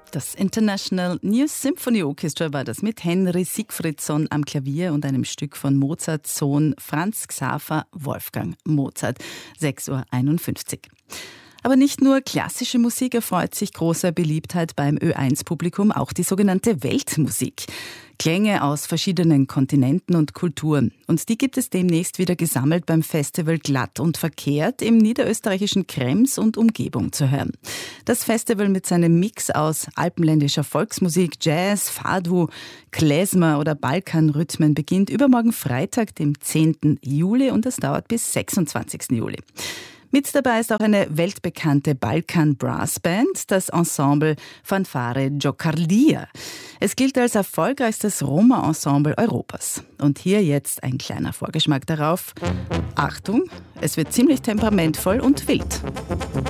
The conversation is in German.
Das International News Symphony Orchestra war das mit Henry Sigfridsson am Klavier und einem Stück von Mozarts Sohn Franz Xaver Wolfgang Mozart. 6:51 Uhr. Aber nicht nur klassische Musik erfreut sich großer Beliebtheit beim Ö1-Publikum, auch die sogenannte Weltmusik. Klänge aus verschiedenen Kontinenten und Kulturen. Und die gibt es demnächst wieder gesammelt beim Festival Glatt und Verkehrt im niederösterreichischen Krems und Umgebung zu hören. Das Festival mit seinem Mix aus alpenländischer Volksmusik, Jazz, Fado, Klezmer oder Balkanrhythmen beginnt übermorgen Freitag, dem 10. Juli und das dauert bis 26. Juli. Mit dabei ist auch eine weltbekannte Balkan-Brassband, das Ensemble Fanfare Giocardia. Es gilt als erfolgreichstes Roma-Ensemble Europas. Und hier jetzt ein kleiner Vorgeschmack darauf. Achtung, es wird ziemlich temperamentvoll und wild.